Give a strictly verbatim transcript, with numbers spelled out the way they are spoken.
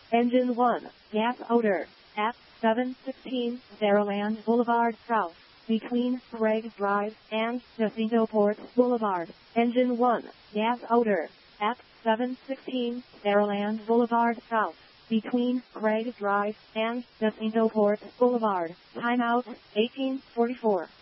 Engine one, gas odor, at seven sixteen Saraland Boulevard South, between Craig Drive and Jacinto-Port Boulevard. Engine one, gas odor, at seven sixteen Saraland Boulevard South, between Craig Drive and Jacinto-Port Boulevard. Timeout, eighteen forty-four.